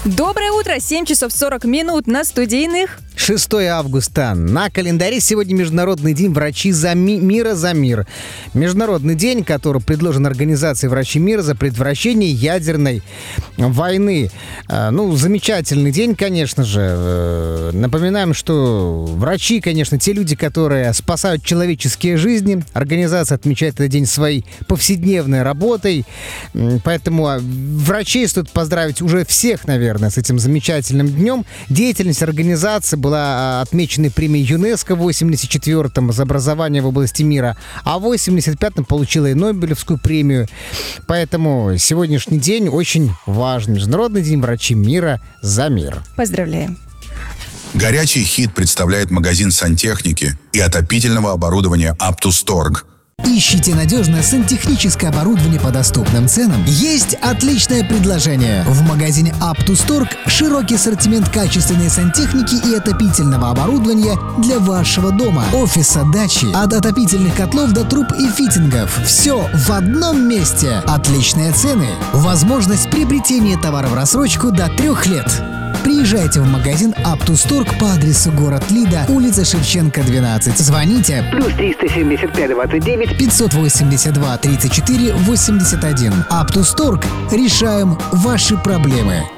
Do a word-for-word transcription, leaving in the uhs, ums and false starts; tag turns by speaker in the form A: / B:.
A: Доброе утро, семь часов сорок минут на студийных.
B: шестое августа. На календаре сегодня Международный день врачи за ми- мира за мир. Международный день, который предложен Организацией врачей мира за предотвращение ядерной войны. Э, ну, замечательный день, конечно же. Э, напоминаем, что врачи, конечно, те люди, которые спасают человеческие жизни. Организация отмечает этот день своей повседневной работой. Поэтому врачей стоит поздравить уже всех, наверное, с этим замечательным днем. Деятельность организации была отмечена премией ЮНЕСКО в восемьдесят четвёртом за образование в области мира, а в восемьдесят пятом получила и Нобелевскую премию. Поэтому сегодняшний день очень важный. Международный день врачей мира за мир.
A: Поздравляем.
C: Горячий хит представляет магазин сантехники и отопительного оборудования «Аптусторг».
D: Ищите надежное сантехническое оборудование по доступным ценам? Есть отличное предложение. В магазине «Аптусторг» широкий ассортимент качественной сантехники и отопительного оборудования для вашего дома, офиса, дачи. От отопительных котлов до труб и фитингов. Все в одном месте. Отличные цены. Возможность приобретения товара в рассрочку до трех лет. Приезжайте в магазин «Аптусторг» по адресу город Лида, улица Шевченко, двенадцать. Звоните
E: плюс триста семьдесят пять двадцать девять
D: пятьсот восемьдесят два тридцать четыре восемьдесят один. «Аптусторг». Решаем ваши проблемы.